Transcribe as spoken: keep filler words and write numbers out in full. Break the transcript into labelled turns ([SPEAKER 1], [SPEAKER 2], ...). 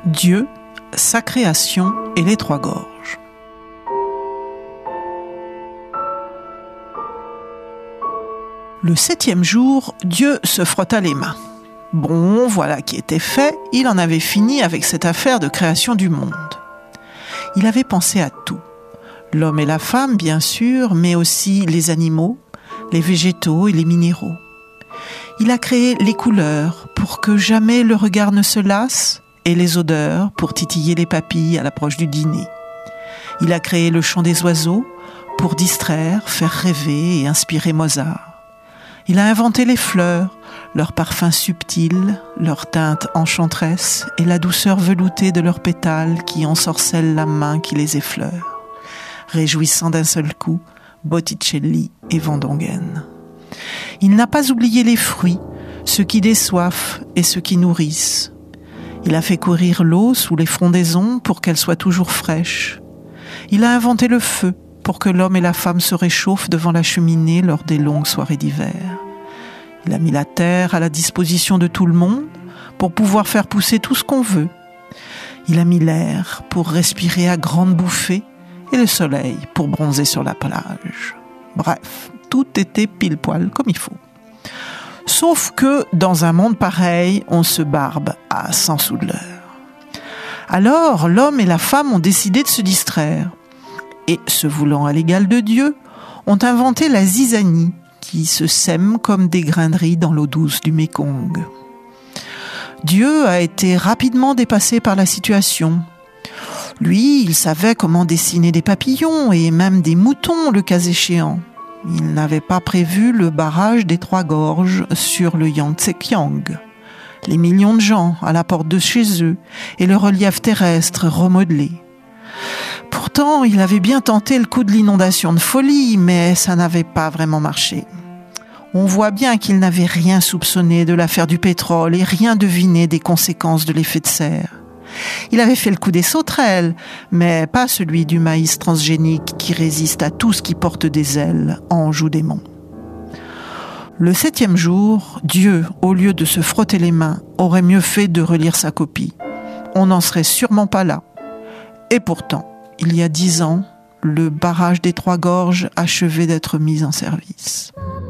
[SPEAKER 1] Dieu, sa création et les trois gorges. Le septième jour, Dieu se frotta les mains. Bon, voilà qui était fait, il en avait fini avec cette affaire de création du monde. Il avait pensé à tout. L'homme et la femme, bien sûr, mais aussi les animaux, les végétaux et les minéraux. Il a créé les couleurs pour que jamais le regard ne se lasse et les odeurs pour titiller les papilles à l'approche du dîner. Il a créé le chant des oiseaux pour distraire, faire rêver et inspirer Mozart. Il a inventé les fleurs, leur parfum subtil, leur teinte enchanteresse et la douceur veloutée de leurs pétales qui ensorcellent la main qui les effleure, réjouissant d'un seul coup Botticelli et Van Dongen. Il n'a pas oublié les fruits, ceux qui déçoivent et ceux qui nourrissent. Il a fait courir l'eau sous les frondaisons pour qu'elle soit toujours fraîche. Il a inventé le feu pour que l'homme et la femme se réchauffent devant la cheminée lors des longues soirées d'hiver. Il a mis la terre à la disposition de tout le monde pour pouvoir faire pousser tout ce qu'on veut. Il a mis l'air pour respirer à grandes bouffées et le soleil pour bronzer sur la plage. Bref, tout était pile poil comme il faut. Sauf que dans un monde pareil, on se barbe à cent sous de l'heure. Alors, l'homme et la femme ont décidé de se distraire. Et, se voulant à l'égal de Dieu, ont inventé la zizanie, qui se sème comme des grains de riz dans l'eau douce du Mékong. Dieu a été rapidement dépassé par la situation. Lui, il savait comment dessiner des papillons et même des moutons le cas échéant. Il n'avait pas prévu le barrage des trois gorges sur le Yangtze-Kiang, les millions de gens à la porte de chez eux et le relief terrestre remodelé. Pourtant, il avait bien tenté le coup de l'inondation de folie, mais ça n'avait pas vraiment marché. On voit bien qu'il n'avait rien soupçonné de l'affaire du pétrole et rien deviné des conséquences de l'effet de serre. Il avait fait le coup des sauterelles, mais pas celui du maïs transgénique qui résiste à tout ce qui porte des ailes, ange ou démon. Le septième jour, Dieu, au lieu de se frotter les mains, aurait mieux fait de relire sa copie. On n'en serait sûrement pas là. Et pourtant, il y a dix ans, le barrage des Trois Gorges achevait d'être mis en service.